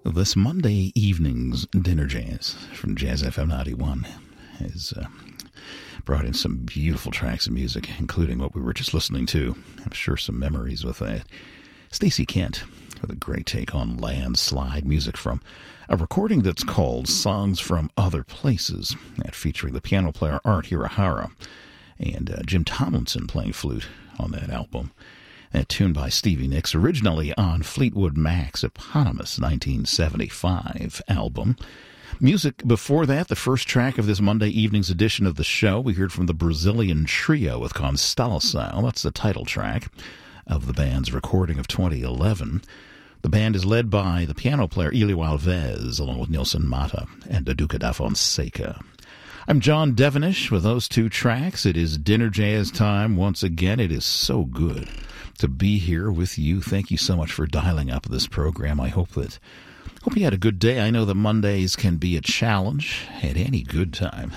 This Monday evening's Dinner Jazz from Jazz FM 91 has brought in some beautiful tracks of music, including what we were just listening to. I'm sure some memories with that. Stacey Kent with a great take on Landslide, music from a recording that's called Songs from Other Places, that featuring the piano player Art Hirahara and Jim Tomlinson playing flute on that album. That tune by Stevie Nicks, originally on Fleetwood Mac's eponymous 1975 album. Music before that, the first track of this Monday evening's edition of the show, we heard from the Brazilian Trio with Constelação. That's the title track of the band's recording of 2011. The band is led by the piano player Elio Alves, along with Nilson Mata and Duca da Fonseca. I'm John Devenish with those two tracks. It is Dinner Jazz time once again. It is so good to be here with you. Thank you so much for dialing up this program. I hope you had a good day. I know that Mondays can be a challenge at any good time.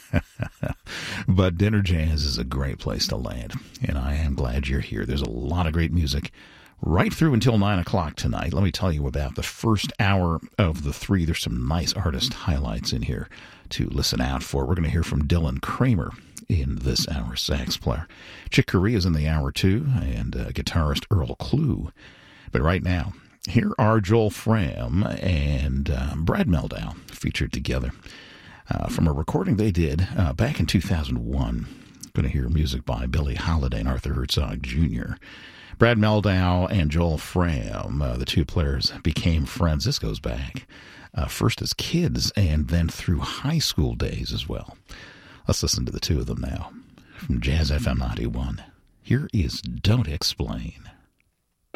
But Dinner Jazz is a great place to land, and I am glad you're here. There's a lot of great music right through until 9 o'clock tonight. Let me tell you about the first hour of the three. There's some nice artist highlights in here to listen out for. We're going to hear from Dylan Kramer in this hour, sax player. Chick Corea is in the hour too, and guitarist Earl Klugh. But right now, here are Joel Frahm and Brad Mehldau featured together from a recording they did back in 2001. Going to hear music by Billie Holiday and Arthur Herzog Jr. Brad Mehldau and Joel Frahm, the two players, became friends. This goes back first as kids and then through high school days as well. Let's listen to the two of them now. From Jazz FM 91, here is Don't Explain.